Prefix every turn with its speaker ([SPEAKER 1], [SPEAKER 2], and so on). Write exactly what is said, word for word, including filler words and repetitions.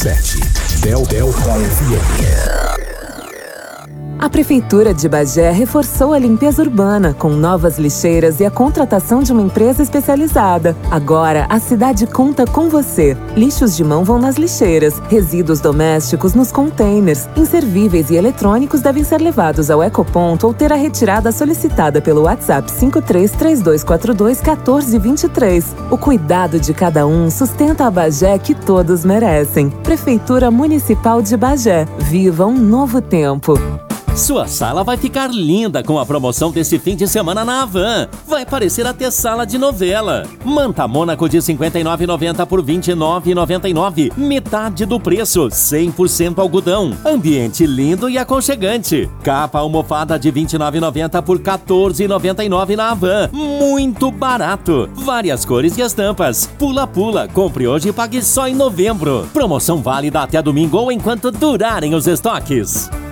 [SPEAKER 1] sete. Del Delta F M.
[SPEAKER 2] A Prefeitura de Bagé reforçou a limpeza urbana com novas lixeiras e a contratação de uma empresa especializada. Agora, a cidade conta com você. Lixos de mão vão nas lixeiras, resíduos domésticos nos containers, inservíveis e eletrônicos devem ser levados ao ecoponto ou ter a retirada solicitada pelo WhatsApp cinco três três dois quatro dois um quatro dois três. O cuidado de cada um sustenta a Bagé que todos merecem. Prefeitura Municipal de Bagé. Viva um novo tempo.
[SPEAKER 3] Sua sala vai ficar linda com a promoção desse fim de semana na Havan. Vai parecer até sala de novela. Manta Mônaco de cinquenta e nove reais e noventa centavos por vinte e nove reais e noventa e nove centavos. Metade do preço, cem por cento algodão. Ambiente lindo e aconchegante. Capa almofada de vinte e nove reais e noventa centavos por quatorze reais e noventa e nove centavos na Havan. Muito barato. Várias cores e estampas. Pula pula. Compre hoje e pague só em novembro. Promoção válida até domingo ou enquanto durarem os estoques.